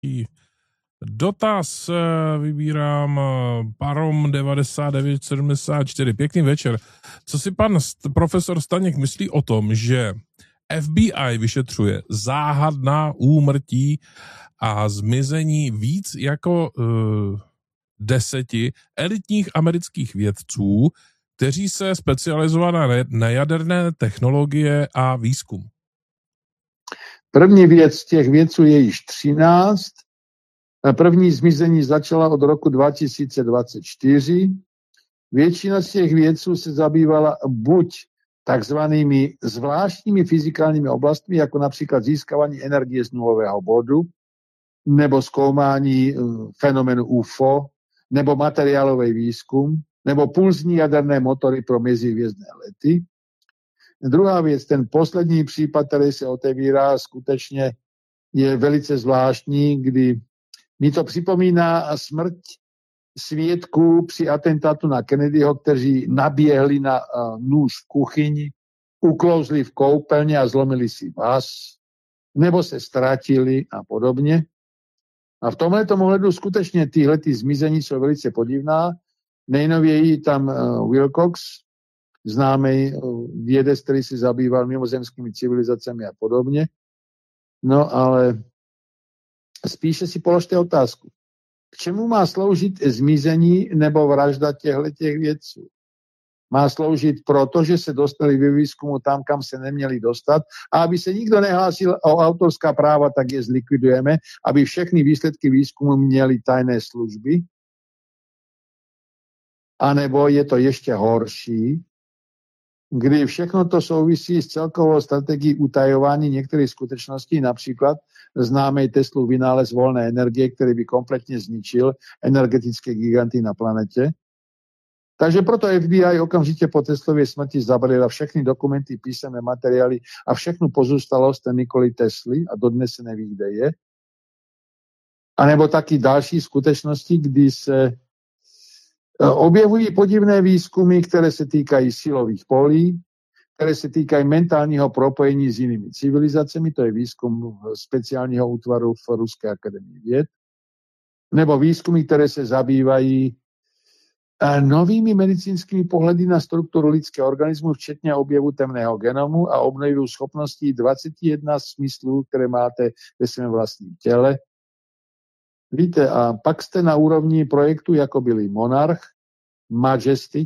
Dotaz vybírám Parom 9974. Pěkný večer. Co si pan profesor Staněk myslí o tom, že FBI vyšetřuje záhadná úmrtí a zmizení víc jako 10 elitních amerických vědců, kteří se specializovali na jaderné technologie a výzkum? První věc z těch vědců je již 13. První zmizení začala od roku 2024. Většina z těch vědců se zabývala buď takzvanými zvláštními fyzikálními oblastmi, jako například získávání energie z nulového bodu, nebo zkoumání fenomenu UFO, nebo materiálový výzkum, nebo pulzní jaderné motory pro mezihvězdné lety. Druhá věc, ten poslední případ, který se otevírá, skutečně je velice zvláštní, kdy mi to připomíná smrť svědků při atentátu na Kennedyho, kteří naběhli na nůž v kuchyni, uklouzli v koupelně a zlomili si vás, nebo se ztratili a podobně. A v tomhletom ohledu skutečně tyhlety zmizení jsou velice podivná. Nejnověji tam Wilcox, známý vědec, který se zabýval mimozemskými civilizacemi a podobně. No ale spíše si položte otázku. K čemu má sloužit zmizení nebo vražda těchto vědců? Má sloužit proto, že se dostali ve výzkumu tam, kam se neměli dostat, a aby se nikdo nehlásil o autorská práva, tak je zlikvidujeme, aby všechny výsledky výzkumu měly tajné služby? A nebo je to ještě horší, kdy všechno to souvisí s celkovou strategií utajování některých skutečností, například známý Teslův vynález volné energie, který by kompletně zničil energetické giganty na planetě. Takže proto FBI okamžitě po Teslově smrti zabrala všechny dokumenty, písemné materiály a všechnu pozůstalost Nikoli Tesly a dodnes se neví, kde je. A nebo taky další skutečnosti, kdy se objevují podivné výzkumy, které se týkají silových polí, které se týkají mentálního propojení s jinými civilizacemi, to je výzkum speciálního útvaru v Ruské akademii věd, nebo výzkumy, které se zabývají novými medicínskými pohledy na strukturu lidského organismu, včetně objevu temného genomu a obnovu schopností 21 smyslů, které máte ve svém vlastním těle. Víte, a pak jste na úrovni projektu, jako byli Monarch, Majestic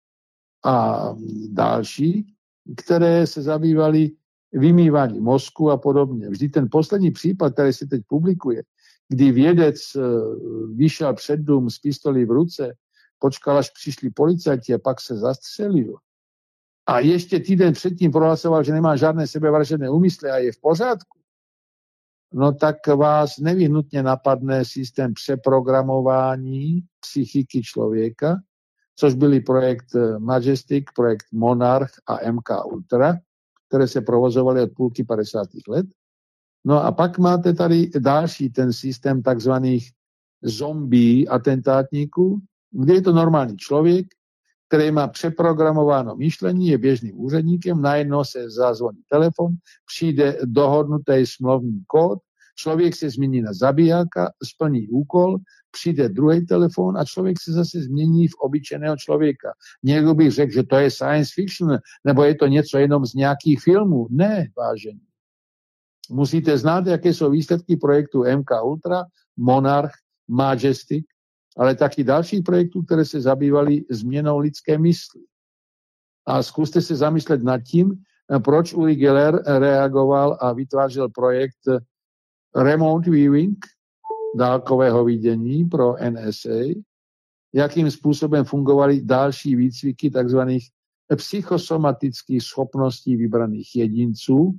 a další, které se zabývaly vymýváním mozku a podobně. Vždy ten poslední případ, který se teď publikuje, kdy vědec vyšel před dům s pistolí v ruce, počkal, až přišli policajti a pak se zastřelil. A ještě týden předtím prohlasoval, že nemá žádné sebevražedné úmysly a je v pořádku. No tak vás nevyhnutně napadne systém přeprogramování psychiky člověka, což byly projekt Majestic, projekt Monarch a MK Ultra, které se provozovaly od půlky 50. let. No a pak máte tady další ten systém takzvaných zombie atentátníků, kde je to normální člověk, který má přeprogramováno myšlení, je běžným úředníkem, najednou se zazvoní telefon, přijde dohodnutý smluvní kód, člověk se změní na zabijáka, splní úkol, přijde druhý telefon a člověk se zase změní v obyčejného člověka. Někdo by řekl, že to je science fiction, nebo je to něco jenom z nějakých filmů. Ne, vážení. Musíte znát, jaké jsou výsledky projektu MK Ultra, Monarch, Majestic, ale taky dalších projektů, které se zabývaly změnou lidské mysli. A zkuste se zamyslet nad tím, proč Uri Geller reagoval a vytvářel projekt Remote Viewing, dálkového vidění pro NSA, jakým způsobem fungovaly další výcviky tzv. Psychosomatických schopností vybraných jedinců.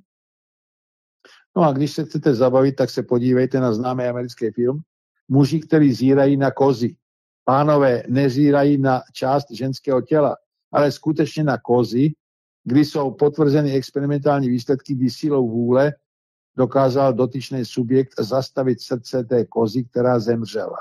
No a když se chcete zabavit, tak se podívejte na známý americký film Muži, kteří zírají na kozy. Pánové nezírají na část ženského těla, ale skutečně na kozy, kdy jsou potvrzeny experimentální výsledky, kdy silou vůle dokázal dotyčný subjekt zastavit srdce té kozy, která zemřela.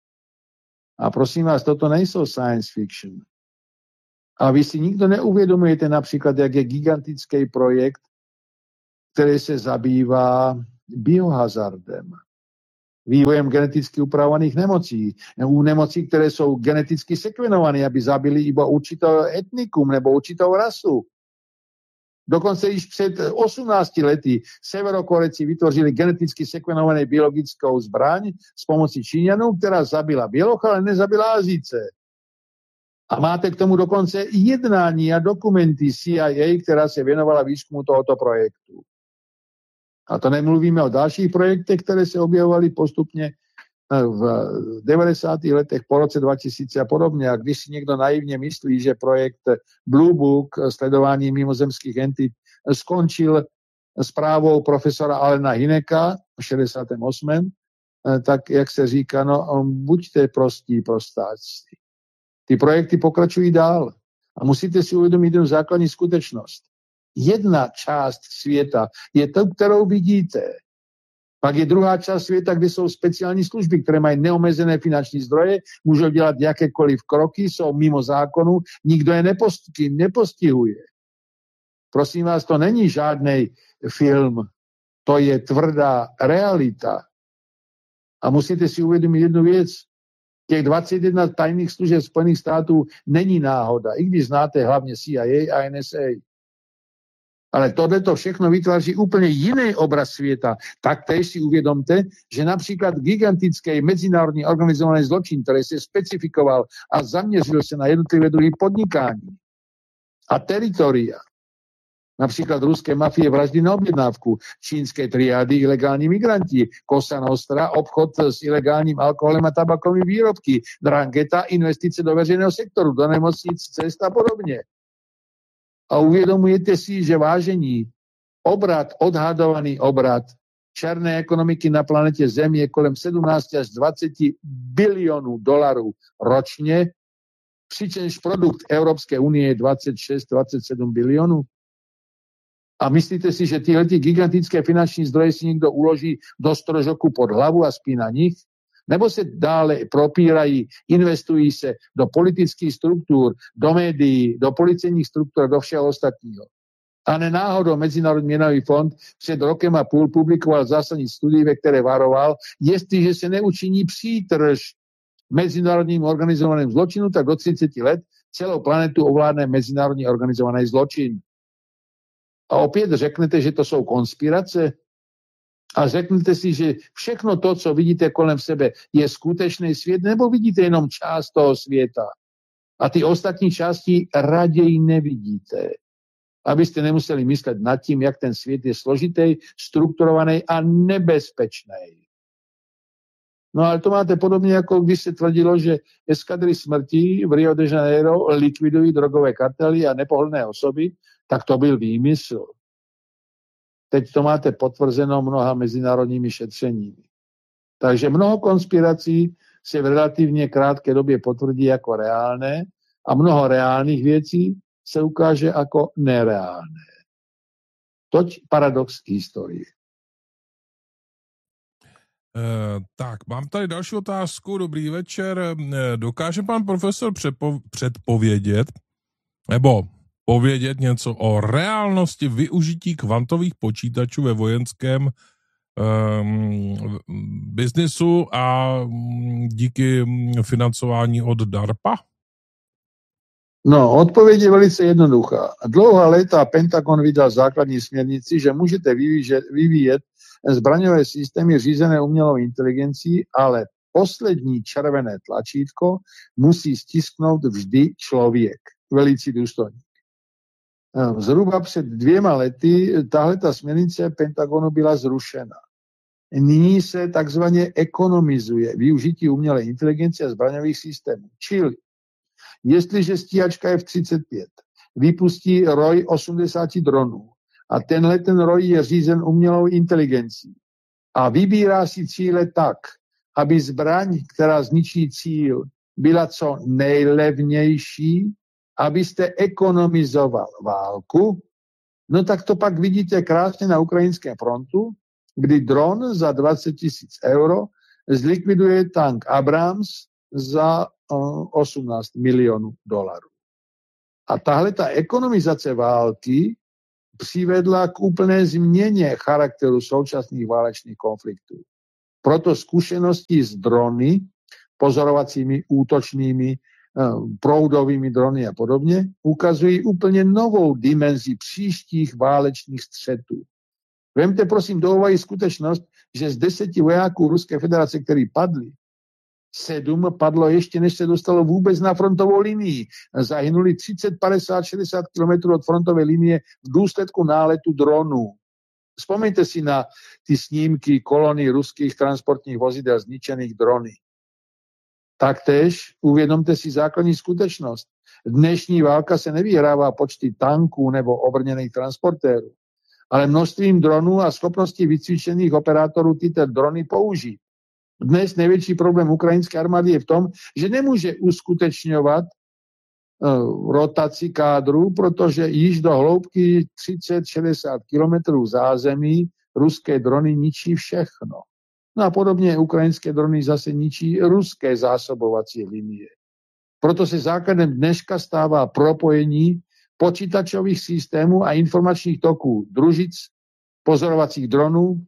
A prosím vás, toto nejsou science fiction. A vy si nikdo neuvědomujete například, jak je gigantický projekt, který se zabývá biohazardem. vývojem geneticky upravovaných nemocí. U nemocí, které jsou geneticky sekvenované, aby zabili iba určitou etnikum nebo určitou rasu. Dokonce již před 18 lety Severokorejci vytvořili geneticky sekvenovanou biologickou zbraň s pomocí Číňanů, která zabila Běloch, ale nezabila Asijce. A máte k tomu dokonce jednání a dokumenty CIA, která se věnovala výzkumu tohoto projektu. A to nemluvíme o dalších projektech, které se objevovaly postupně v 90. letech po roce 2000 a podobně. A když si někdo naivně myslí, že projekt Blue Book, sledování mimozemských entit, skončil zprávou profesora Alena Hineka v 68., tak jak se říká, no buďte prostí prostáci. Ty projekty pokračují dál. A musíte si uvědomit jednu základní skutečnost. Jedna část světa je to, kterou vidíte. Pak je druhá část světa, kde jsou speciální služby, které mají neomezené finanční zdroje, můžou dělat jakékoliv kroky, jsou mimo zákonu, nikdo je nepostihuje. Prosím vás, to není žádný film, to je tvrdá realita. A musíte si uvědomit jednu věc. Těch 21 tajných služeb Spojených států není náhoda, i když znáte hlavně CIA a NSA. Ale tohleto všechno vytváří úplně jiný obraz světa. Taktéž si uvědomte, že například gigantický mezinárodní organizovaný zločin, který se specifikoval a zaměřil se na jednotlivé druhy podnikání a teritoria, například ruské mafie vraždy na objednávku, čínské triády, ilegální migranti, Cosa Nostra, obchod s ilegálním alkoholem a tabakovými výrobky, Drangheta, investice do veřejného sektoru, do nemocnic, cest a podobně. A uvědomujete si, že vážení, odhadovaný obrat černé ekonomiky na planetě Zem je kolem 17 až 20 bilionů dolarů ročně, přičemž produkt Evropské unie je 26-27 bilionů. A myslíte si, že tyhle gigantické finanční zdroje si někdo uloží do strožoku pod hlavu a spí na nich? Nebo se dále propírají, investují se do politických struktur, do médií, do policejních struktur, do všeho ostatního. A nenáhodou Mezinárodní měnový fond před rokem a půl publikoval zásadní studii, ve které varoval, jestliže se neučiní přítrž mezinárodním organizovaným zločinu, tak do 30 let celou planetu ovládne mezinárodní organizovaný zločin. A opět řeknete, že to jsou konspirace? A řeknete si, že všechno to, co vidíte kolem sebe, je skutečný svět, nebo vidíte jenom část toho světa? A ty ostatní části raději nevidíte. Abyste nemuseli myslet nad tím, jak ten svět je složitý, strukturovaný a nebezpečný. No ale to máte podobně, jako když se tvrdilo, že eskadry smrti v Rio de Janeiro likvidují drogové kartely a nepohodlné osoby, tak to byl výmysl. Teď to máte potvrzeno mnoha mezinárodními šetřeními. Takže mnoho konspirací se v relativně krátké době potvrdí jako reálné a mnoho reálných věcí se ukáže jako nereálné. Toť paradox historie. Tak, mám tady další otázku. Dobrý večer. Dokáže pan profesor předpovědět nebo povědět něco o reálnosti využití kvantových počítačů ve vojenském biznisu a díky financování od DARPA? No, odpověď je velice jednoduchá. Dlouhá léta Pentagon vydal základní směrnici, že můžete vyvíjet zbraňové systémy řízené umělou inteligencí, ale poslední červené tlačítko musí stisknout vždy člověk, velící důstojník. Zhruba před 2 lety tahleta směrnice Pentagonu byla zrušena. Nyní se takzvaně ekonomizuje využití umělé inteligence a zbraňových systémů. Čili, jestliže stíhačka F-35 vypustí roj 80 dronů a ten roj je řízen umělou inteligencí a vybírá si cíle tak, aby zbraň, která zničí cíl, byla co nejlevnější, abyste ekonomizoval válku, no tak to pak vidíte krásně na ukrajinském frontu, kdy dron za 20 000 euro zlikviduje tank Abrams za 18 milionů dolarů. A tahle ta ekonomizace války přivedla k úplné změně charakteru současných válečných konfliktů. Proto zkušenosti s drony, pozorovacími, útočnými, proudovými drony a podobně, ukazují úplně novou dimenzi příštích válečných střetů. Vemte prosím do úvahy skutečnost, že z 10 vojáků Ruské federace, kteří padli, 7 padlo ještě, než se dostalo vůbec na frontovou linii. Zahynuli 30, 50, 60 kilometrů od frontové linie v důsledku náletu dronů. Vzpomeňte si na ty snímky kolony ruských transportních vozidel zničených drony. Taktéž uvědomte si základní skutečnost. Dnešní válka se nevyhrává počty tanků nebo obrněných transportérů, ale množstvím dronů a schopností vycvičených operátorů tyto drony použít. Dnes největší problém ukrajinské armády je v tom, že nemůže uskutečňovat rotaci kádru, protože již do hloubky 30-60 kilometrů zázemí ruské drony ničí všechno. No a podobně ukrajinské drony zase ničí ruské zásobovací linie. Proto se základem dneška stává propojení počítačových systémů a informačních toků družic, pozorovacích dronů,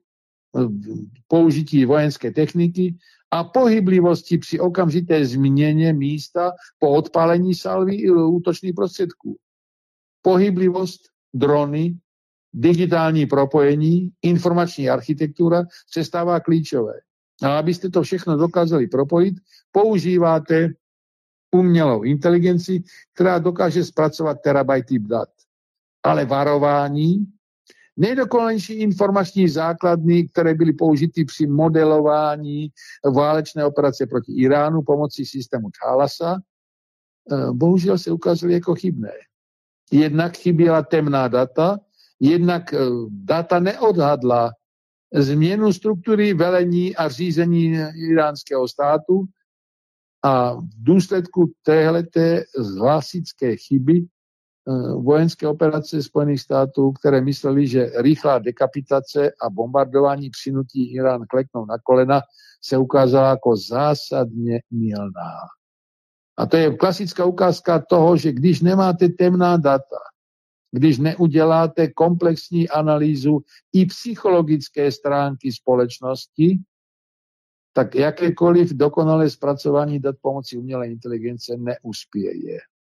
použití vojenské techniky a pohyblivosti při okamžité změně místa po odpálení salvy útočných prostředků. Pohyblivost, drony, digitální propojení, informační architektura se stává klíčové. A abyste to všechno dokázali propojit, používáte umělou inteligenci, která dokáže zpracovat terabajty dat. Ale varování, nejdokonalejší informační základny, které byly použity při modelování válečné operace proti Iránu pomocí systému Thalasa, bohužel se ukazují jako chybné. Jednak chyběla temná data, jednak data neodhadla změnu struktury velení a řízení iránského státu a v důsledku téhleté hlasické chyby vojenské operace Spojených států, které mysleli, že rychlá dekapitace a bombardování přinutí Irán kleknout na kolena, se ukázala jako zásadně mylná. A to je klasická ukázka toho, že když nemáte temná data, když neuděláte komplexní analýzu i psychologické stránky společnosti, tak jakékoliv dokonalé zpracování dat pomocí umělé inteligence neuspěje.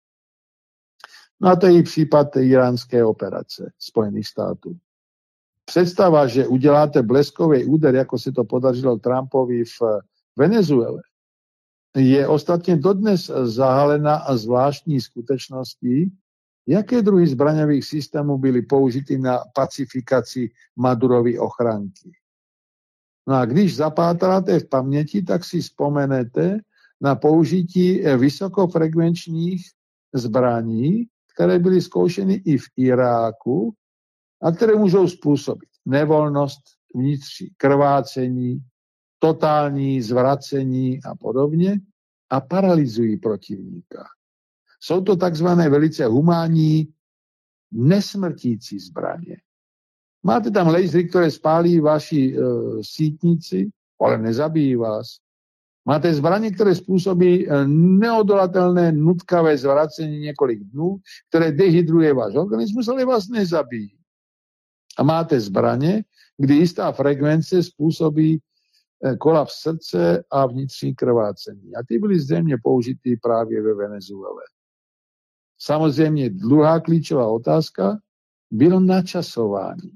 No a to je i případ iránské operace Spojených států. Představa, že uděláte bleskový úder, jako se to podařilo Trumpovi v Venezuele, je ostatně dodnes zahalena a zvláštní skutečností, jaké druhy zbraňových systémů byly použity na pacifikaci Madurovy ochranky. No a když zapátráte v paměti, tak si vzpomenete na použití vysokofrekvenčních zbraní, které byly zkoušeny i v Iráku a které můžou způsobit nevolnost vnitřní, krvácení, totální zvracení a podobně a paralyzují protivníka. Jsou to takzvané velice humánní, nesmrtící zbraně. Máte tam lasery, které spálí vaši sítnici, ale nezabijí vás. Máte zbraně, které způsobí neodolatelné nutkavé zvracení několik dnů, které dehydruje váš organismus, ale vás nezabijí. A máte zbraně, kdy jistá frekvence způsobí kolaps srdce a vnitřní krvácení. A ty byly zřejmě použity právě ve Venezuele. Samozřejmě druhá klíčová otázka bylo načasování.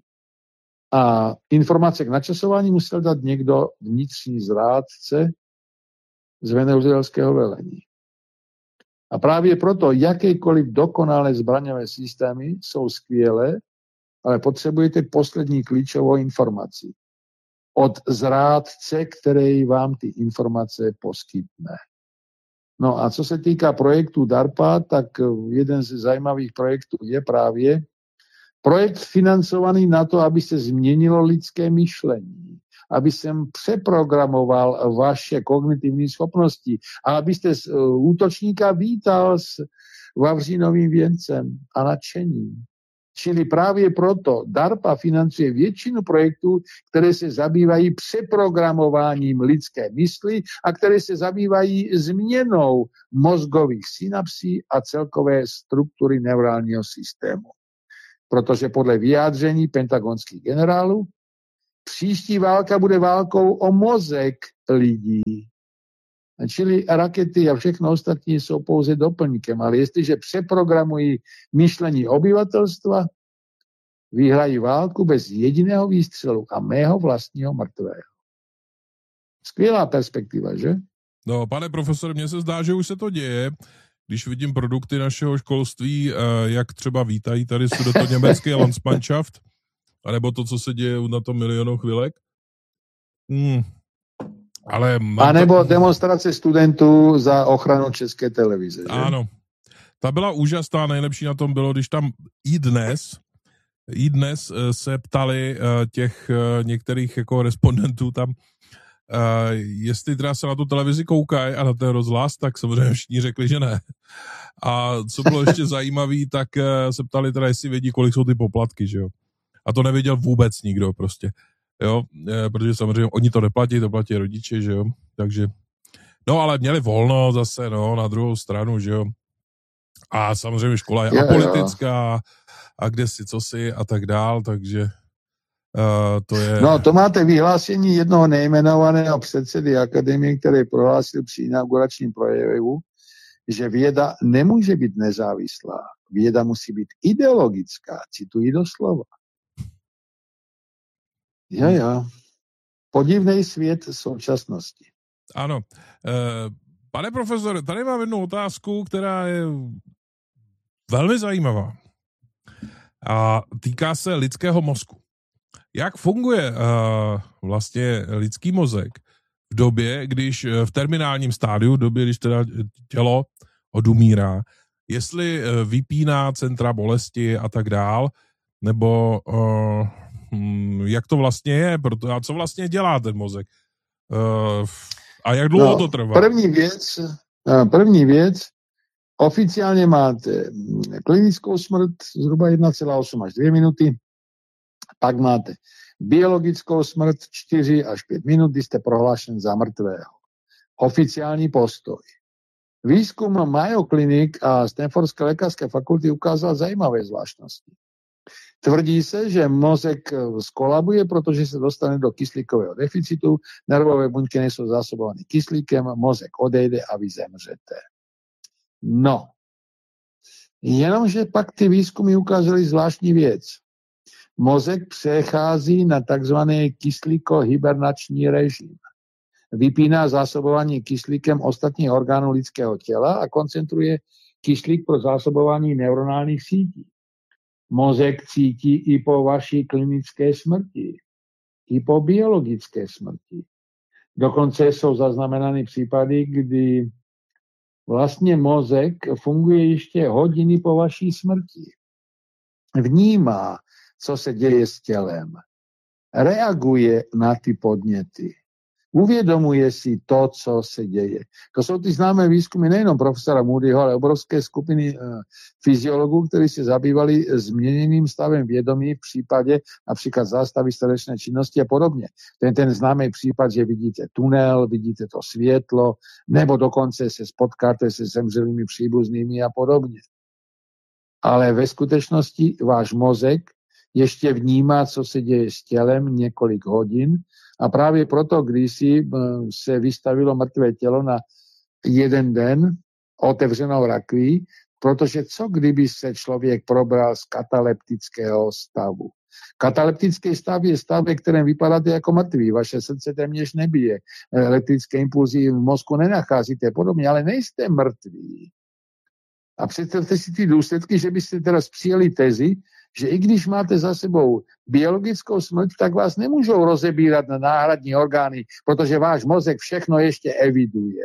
A informace k načasování musel dát někdo vnitřní zrádce z venezuelského velení. A právě proto jakékoliv dokonalé zbraňové systémy jsou skvělé, ale potřebujete poslední klíčovou informaci od zrádce, který vám ty informace poskytne. No a co se týká projektu DARPA, tak jeden ze zajímavých projektů je právě projekt financovaný na to, aby se změnilo lidské myšlení, aby se přeprogramoval vaše kognitivní schopnosti a abyste útočníka vítal s vavřínovým věncem a nadšením. Čili právě proto DARPA financuje většinu projektů, které se zabývají přeprogramováním lidské mysli a které se zabývají změnou mozgových synapsí a celkové struktury neurálního systému. Protože podle vyjádření pentagonských generálů Příští válka bude válkou o mozek lidí. Čili rakety a všechno ostatní jsou pouze doplňkem, ale jestliže přeprogramují myšlení obyvatelstva, vyhrají válku bez jediného výstřelu a mého vlastního mrtvého. Skvělá perspektiva, že? No, pane profesore, mně se zdá, že už se to děje, když vidím produkty našeho školství, jak třeba vítají tady německý Landsmannschaft, anebo to, co se děje na tom Milionu chvilek. Ale a nebo demonstrace studentů za ochranu České televize. Že? Ano. Ta byla úžasná, nejlepší na tom bylo, když tam i dnes se ptali těch některých jako respondentů tam, jestli teda se na tu televizi koukají a na ten rozhlas, tak samozřejmě všichni řekli, že ne. A co bylo ještě zajímavé, tak se ptali teda, jestli vědí, kolik jsou ty poplatky, že jo. A to nevěděl vůbec nikdo prostě. Jo, protože samozřejmě oni to neplatí, to platí rodiče, že jo, takže, no ale měli volno zase, no, na druhou stranu, že jo, a samozřejmě škola je apolitická a kde si, co si a tak dál, takže to je... No, to máte vyhlášení jednoho nejmenovaného předsedy akademie, který prohlásil při inauguračním projevu, že věda nemůže být nezávislá, věda musí být ideologická, cituji doslova. Jo. Podivný svět současnosti. Ano. Pane profesore, tady mám jednu otázku, která je velmi zajímavá. A týká se lidského mozku. Jak funguje vlastně lidský mozek v době, když v terminálním stádiu, v době, když teda tělo odumírá, jestli vypíná centra bolesti a tak dál, nebo... jak to vlastně je, a co vlastně dělá ten mozek a jak dlouho to trvá? První věc, oficiálně máte klinickou smrt zhruba 1,8 až 2 minuty, pak máte biologickou smrt 4 až 5 minut, kdy jste prohlášen za mrtvého. Oficiální postoj. Výzkum Mayo Clinic a Stanfordské lékařské fakulty ukázal zajímavé zvláštnosti. Tvrdí se, že mozek skolabuje, protože se dostane do kyslíkového deficitu, nervové buňky nejsou zásobovány kyslíkem, mozek odejde a vy zemřete. No, jenomže pak ty výzkumy ukázaly zvláštní věc. Mozek přechází na takzvaný kyslíko-hibernační režim. Vypíná zásobování kyslíkem ostatních orgánů lidského těla a koncentruje kyslík pro zásobování neuronálních sítí. Mozek cítí i po vaší klinické smrti, i po biologické smrti. Dokonce jsou zaznamenány případy, kdy vlastně mozek funguje ještě hodiny po vaší smrti. Vnímá, co se děje s tělem. Reaguje na ty podněty. Uvědomuje si to, co se děje. To jsou ty známé výzkumy nejenom profesora Moodyho, ale obrovské skupiny fyziologů, kteří se zabývali změněným stavem vědomí v případě například zástavy srdečné činnosti a podobně. To je ten známý případ, že vidíte tunel, vidíte to světlo, nebo dokonce se spotkáte se zemřelými příbuznými a podobně. Ale ve skutečnosti váš mozek ještě vnímá, co se děje s tělem několik hodin a právě proto kdysi se vystavilo mrtvé tělo na 1 den otevřenou rakví, protože co kdyby se člověk probral z kataleptického stavu. Kataleptický stav je stav, ve kterém vypadáte jako mrtvý, vaše srdce téměř nebije, elektrické impulzy v mozku nenacházíte podobně, ale nejste mrtví. A představte si ty důsledky, že byste teraz přijeli tezi, že i když máte za sebou biologickou smrt, tak vás nemůžou rozebírat na náhradní orgány, protože váš mozek všechno ještě eviduje.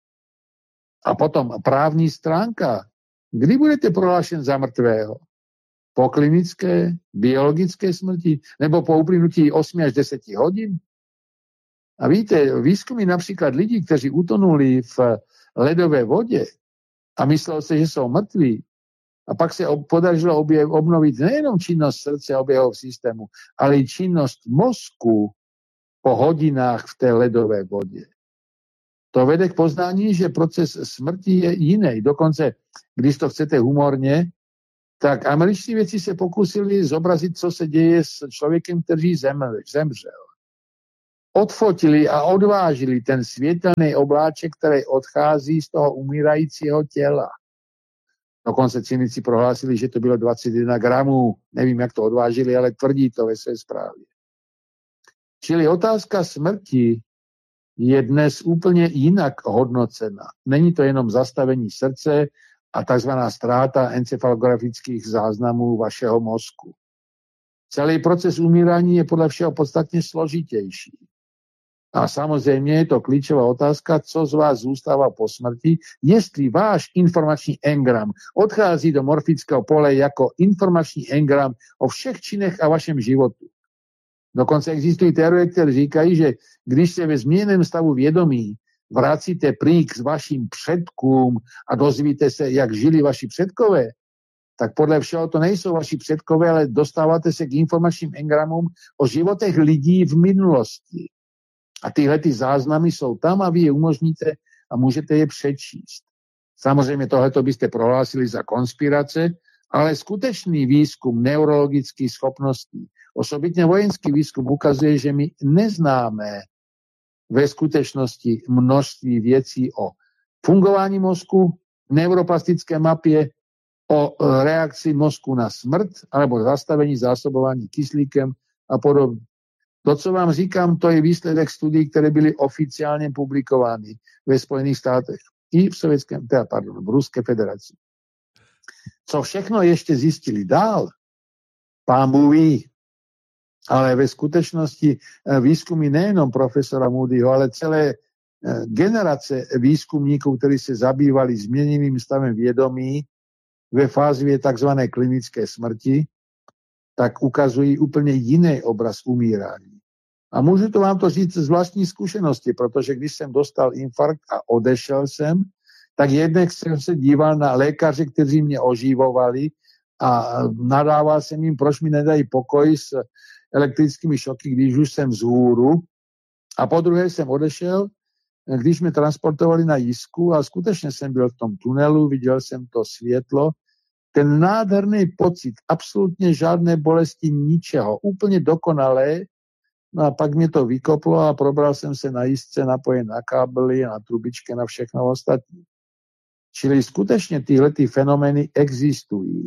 A potom právní stránka. Kdy budete prohlášen za mrtvého? Po klinické, biologické smrti nebo po uplynutí 8 až 10 hodin? A víte, výzkumy například lidí, kteří utonuli v ledové vodě a myslel se, že jsou mrtví, a pak se podařilo obnovit nejenom činnost srdce a oběhového systému, ale i činnost mozku po hodinách v té ledové vodě. To vede k poznání, že proces smrti je jiný. Dokonce, když to chcete humorně, tak američtí vědci se pokusili zobrazit, co se děje s člověkem, který zemřel. odfotili a odvážili ten světelný obláček, který odchází z toho umírajícího těla. Dokonce cynici prohlásili, že to bylo 21 gramů. Nevím, jak to odvážili, ale tvrdí to ve své zprávě. Čili otázka smrti je dnes úplně jinak hodnocena. Není to jenom zastavení srdce a takzvaná ztráta encefalografických záznamů vašeho mozku. Celý proces umírání je podle všeho podstatně složitější. A samozřejmě je to klíčová otázka, co z vás zůstává po smrti, jestli váš informační engram odchází do morfického pole jako informační engram o všech činech a vašem životu. Dokonce existují teorie, které říkají, že když se ve změněném stavu vědomí vracíte prý k vašim předkům a dozvíte se, jak žili vaši předkové, tak podle všeho to nejsou vaši předkové, ale dostáváte se k informačním engramům o životech lidí v minulosti. A tyhle ty záznamy jsou tam a vy je umožníte a můžete je přečíst. Samozřejmě tohleto byste prohlásili za konspirace, ale skutečný výzkum neurologických schopností, osobitně vojenský výzkum ukazuje, že my neznáme ve skutečnosti množství věcí o fungování mozku, neuroplastické mapě, o reakci mozku na smrt alebo zastavení zásobování kyslíkem a podobně. To, co vám říkám, to je výsledek studií, které byly oficiálně publikovány ve Spojených státech i v Ruské federaci. Co všechno ještě zjistili dál, pán Bůh ví, ale ve skutečnosti výzkumy nejenom profesora Moodyho, ale celé generace výzkumníků, kteří se zabývali změněným stavem vědomí ve fázi takzvané klinické smrti, tak ukazují úplně jiný obraz umírání. A můžu to vám to říct z vlastní zkušenosti, protože když jsem dostal infarkt a odešel jsem, tak jednak jsem se díval na lékaře, kteří mě oživovali a nadával jsem jim, proč mi nedají pokoj s elektrickými šoky, když už jsem vzhůru. A po druhé jsem odešel, když mě transportovali na Jisku a skutečně jsem byl v tom tunelu, viděl jsem to světlo, ten nádherný pocit, absolutně žádné bolesti, ničeho, úplně dokonalé. No a pak mě to vykoplo a probral jsem se na Jisce, napojen na kábely, na trubičky, na všechno ostatní. Čili skutečně tyhle fenomény existují.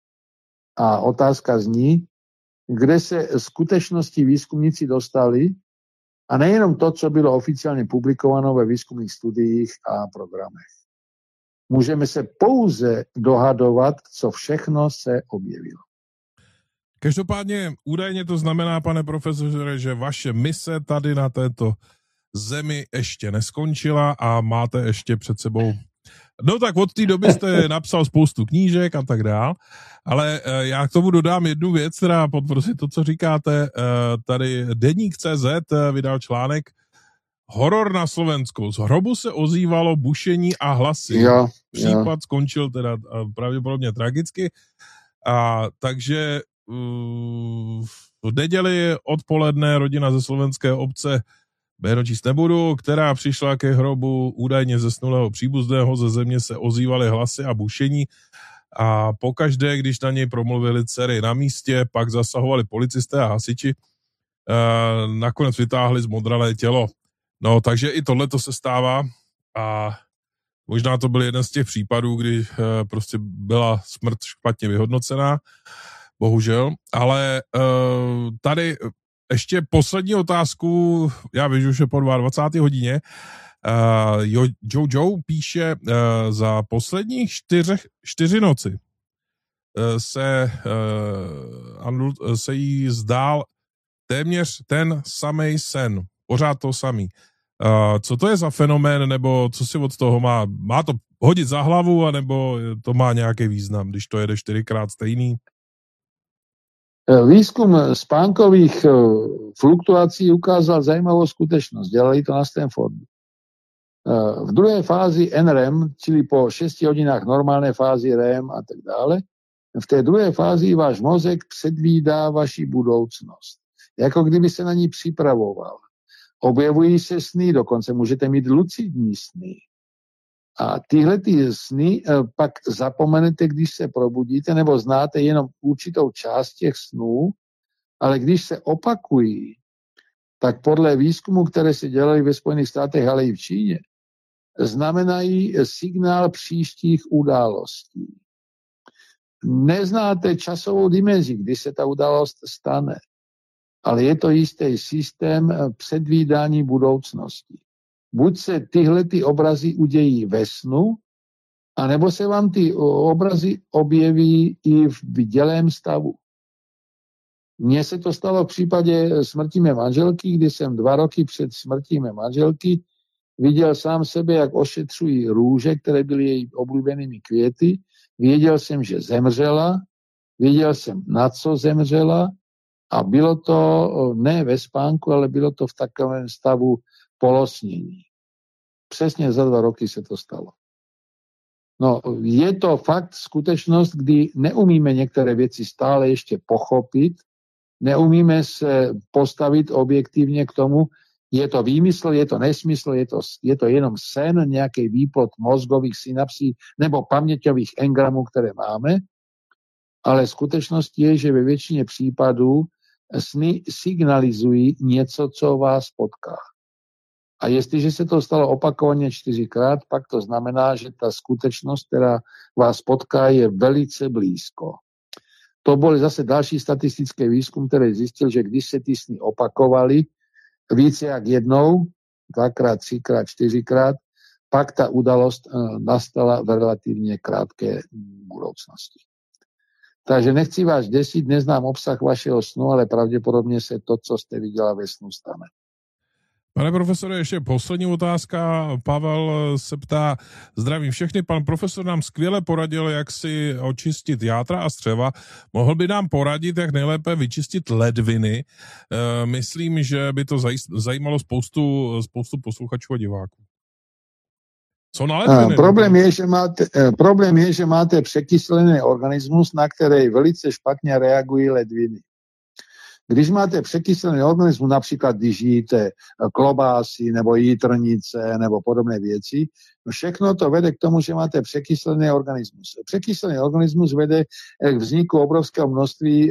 A otázka zní, kde se skutečnosti výzkumníci dostali, a nejenom to, co bylo oficiálně publikováno ve výzkumných studiích a programech. Můžeme se pouze dohadovat, co všechno se objevilo. Každopádně údajně to znamená, pane profesore, že vaše mise tady na této zemi ještě neskončila a máte ještě před sebou. No tak od té doby jste napsal spoustu knížek a tak dál, ale já k tomu dodám jednu věc, která potvrzuje to, co říkáte. Tady Deník.cz vydal článek Horor na Slovensku. Z hrobu se ozývalo bušení a hlasy. Jo. Případ skončil teda pravděpodobně tragicky. A takže v neděli odpoledne rodina ze slovenské obce, jméno číst nebudu, která přišla ke hrobu údajně zesnulého příbuzného, ze země se ozývaly hlasy a bušení a pokaždé, když na něj promluvili dcery na místě, pak zasahovali policisté a hasiči, nakonec vytáhli zmodralé tělo. No, takže i tohleto se stává a možná to byl jeden z těch případů, kdy prostě byla smrt špatně vyhodnocená, bohužel, ale tady ještě poslední otázku, já vím, že už je po 22. hodině. Joe píše, za posledních 4 noci se jí zdál téměř ten samej sen, pořád to samý. Co to je za fenomén, nebo co si od toho má? Má to hodit za hlavu, anebo to má nějaký význam, když to jede 4krát stejný? Výzkum spánkových fluktuací ukázal zajímavou skutečnost. Dělali to na Stanfordu. V druhé fázi NREM, čili po 6 hodinách normálné fázi REM a tak dále, v té druhé fázi váš mozek předvídá vaši budoucnost. Jako kdyby se na ní připravoval. Objevují se sny, dokonce můžete mít lucidní sny. A tyhle sny pak zapomenete, když se probudíte, nebo znáte jenom určitou část těch snů, ale když se opakují, tak podle výzkumu, které se dělaly ve Spojených státech, ale i v Číně, znamenají signál příštích událostí. Neznáte časovou dimenzi, kdy se ta událost stane, ale je to jistý systém předvídání budoucnosti. Buď se tyhle obrazy udějí ve snu, anebo se vám ty obrazy objeví i v bdělém stavu. Mně se to stalo v případě smrti mé manželky, kdy jsem 2 roky před smrtí mé manželky viděl sám sebe, jak ošetřují růže, které byly její oblíbenými květy. Věděl jsem, že zemřela, věděl jsem, na co zemřela a bylo to ne ve spánku, ale bylo to v takovém stavu polosnění. Přesně za 2 roky se to stalo. No, je to fakt skutečnost, kdy neumíme některé věci stále ještě pochopit, neumíme se postavit objektivně k tomu, je to výmysl, je to nesmysl, je to jenom sen, nějaký výplod mozgových synapsí nebo paměťových engramů, které máme, ale skutečnost je, že ve většině případů sny signalizují něco, co vás potká. A jestliže se to stalo opakovaně 4krát, pak to znamená, že ta skutečnost, která vás potká, je velice blízko. To byl zase další statistický výzkum, který zjistil, že když se ty sny opakovaly více jak jednou, 2krát, 3krát, 4krát, pak ta událost nastala v relativně krátké budoucnosti. Takže nechci vás děsit, neznám obsah vašeho snu, ale pravděpodobně se to, co jste viděla ve snu, stane. Pane profesore, ještě poslední otázka. Pavel se ptá, zdravím všechny, pan profesor nám skvěle poradil, jak si očistit játra a střeva. Mohl by nám poradit, jak nejlépe vyčistit ledviny? Myslím, že by to zajímalo spoustu posluchačů a diváků. Co na ledviny? Problém je, že máte překyselený organismus, na který velice špatně reagují ledviny. Když máte překyselený organismus, například když jíte klobásy nebo jitrnice nebo podobné věci, všechno to vede k tomu, že máte překyselený organismus. Překyselený organismus vede k vzniku obrovského množství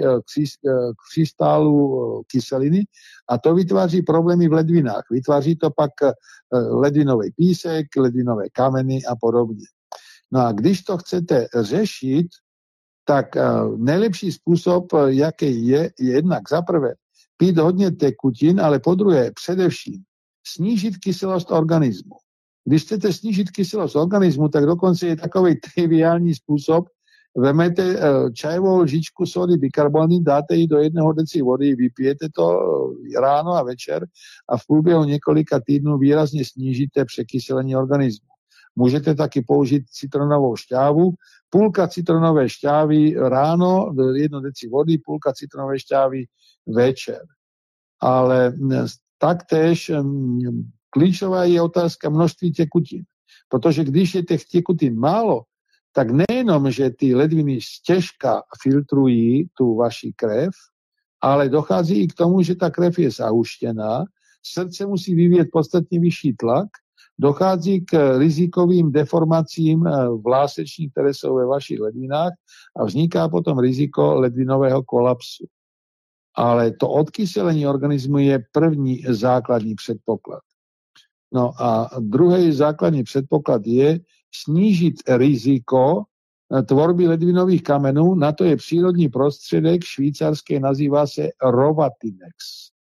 krystálu kyseliny a to vytváří problémy v ledvinách. Vytváří to pak ledvinový písek, ledvinové kameny a podobně. No a když to chcete řešit, tak nejlepší způsob, jaký je jednak za prvé pít hodně tekutin, ale po druhé především snížit kyselost organismu. Když chcete snížit kyselost organismu, tak dokonce je takový triviální způsob, vemete čajovou lžičku sódy bikarbonát, dáte ji do 1 deci vody, vypijete to ráno a večer a v průběhu několika týdnů výrazně snížíte překyselení organismu. Můžete taky použít citronovou šťávu, půlka citronové šťávy ráno, 1 deci vody, půlka citronové šťávy večer. Ale taktéž klíčová je otázka množství tekutin. Protože když je těch tekutin málo, tak nejenom, že ty ledviny stěžka filtrují tu vaši krev, ale dochází i k tomu, že ta krev je zahuštěná, srdce musí vyvíjet podstatně vyšší tlak, dochází k rizikovým deformacím vlásečních, které jsou ve vašich ledvinách a vzniká potom riziko ledvinového kolapsu. Ale to odkyselení organismu je první základní předpoklad. No a druhý základní předpoklad je snížit riziko tvorby ledvinových kamenů. Na to je přírodní prostředek švýcarský, nazývá se Rovatinex.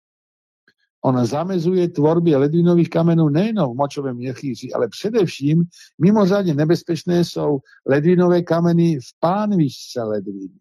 On zamezuje tvorbě ledvinových kamenů nejenom v močovém měchýři, ale především mimořádně nebezpečné jsou ledvinové kameny v pánvičce ledviny.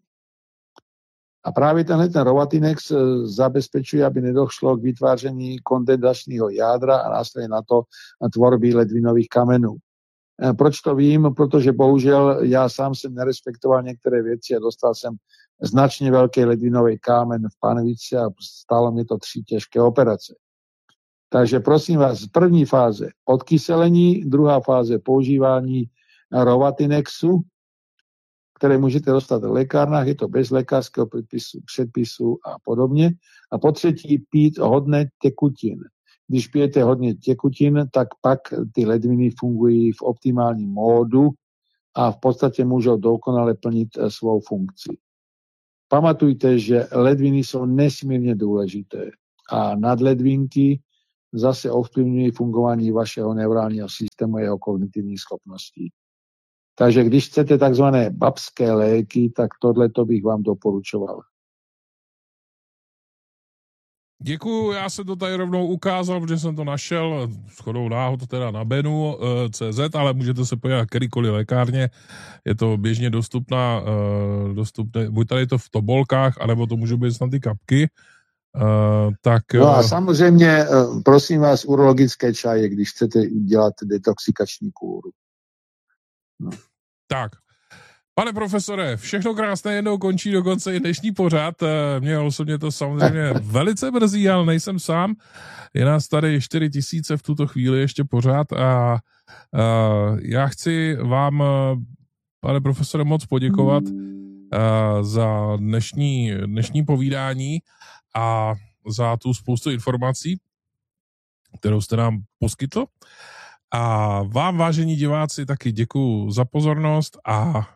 A právě ten Rovatinex zabezpečuje, aby nedošlo k vytváření kondenzačního jádra a následně na to tvorby ledvinových kamenů. Proč to vím? Protože bohužel já sám jsem nerespektoval některé věci a dostal jsem značně velký ledvinový kámen v pánvičce a stálo mě to 3 těžké operace. Takže prosím vás, první fáze odkyselení, druhá fáze používání Rovatinexu, které můžete dostat v lékárnách, je to bez lékařského předpisu a podobně. A po třetí pít hodně tekutin. Když pijete hodně tekutin, tak pak ty ledviny fungují v optimálním módu a v podstatě můžou dokonale plnit svou funkci. Pamatujte, že ledviny jsou nesmírně důležité. A nadledvinky zase ovplyvňují fungování vašeho neurálního systému a jeho kognitivních schopností. Takže když chcete takzvané babské léky, tak tohleto bych vám doporučoval. Děkuju, já jsem to tady rovnou ukázal, protože jsem to našel shodou náhod teda na Benu.cz, ale můžete se podívat kterýkoliv lékárně, je to běžně dostupné, buď tady to v tobolkách, anebo to můžou být snad ty kapky. No a samozřejmě, prosím vás, urologické čaje, když chcete dělat detoxikační kůru. No. Tak, pane profesore, všechno krásné jednou končí dokonce i dnešní pořad. Mě osobně to samozřejmě velice mrzí, ale nejsem sám. Je nás tady 4 000 v tuto chvíli ještě pořád a já chci vám, pane profesore, moc poděkovat za dnešní povídání a za tu spoustu informací, kterou jste nám poskytl. A vám, vážení diváci, taky děkuju za pozornost a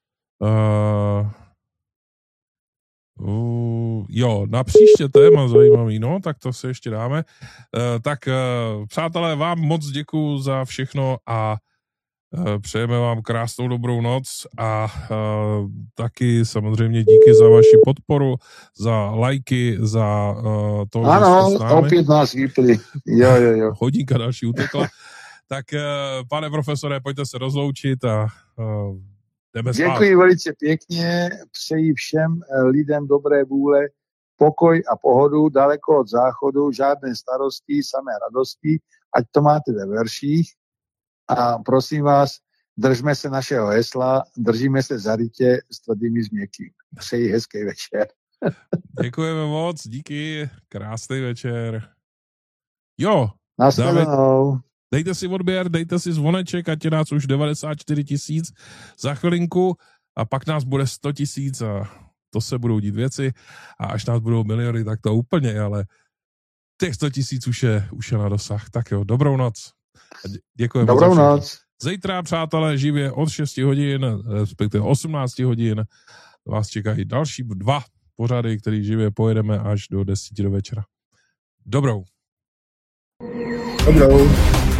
na příště téma zajímavý, no, tak to se ještě dáme. Přátelé, vám moc děkuju za všechno a přejeme vám krásnou dobrou noc a taky samozřejmě díky za vaši podporu, za lajky, za to, že jste s námi. Opět nás vypli. Jo. Hodinka další utekla. Tak, pane profesore, pojďte se rozloučit a jdeme spát. Děkuji velice pěkně, přeji všem lidem dobré vůle, pokoj a pohodu, daleko od záchodu, žádné starosti, samé radosti, ať to máte ve verších. A prosím vás, držme se našeho hesla, držíme se za rytě s tvrdými změky. Přeji hezký večer. Děkujeme moc, díky, krásný večer. Jo, nashledanou. Dejte si odběr, dejte si zvoneček, ať je nás už 94 000 za chvilinku a pak nás bude 100 000 a to se budou dít věci a až nás budou miliony, tak to úplně, ale těch 100 000 už je na dosah. Tak jo, dobrou noc. Děkujeme. Dobrou noc. Zítra, přátelé, živě od 6 hodin, respektive 18 hodin, vás čekají další 2 pořady, který živě pojedeme až do 10 do večera. Dobrou. Dobrou.